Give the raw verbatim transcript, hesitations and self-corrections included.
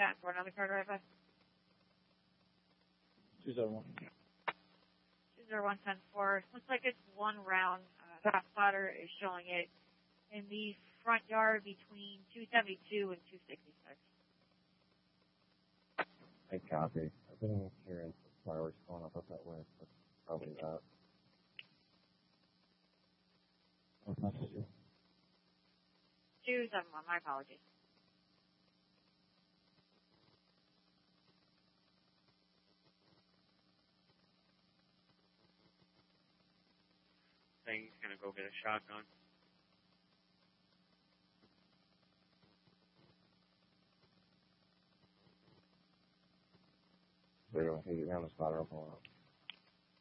ten for another card right by. Two seven one. Two zero one ten four. Looks like it's one round. Uh, top spotter is showing it in the front yard between two seventy-two and two sixty-six. I copy. I've been hearing fireworks going up up that way, but probably not. Oh, not you. two seven one, my apologies. Thing's gonna go get a shotgun. They're going to take it down the spotter up a lot.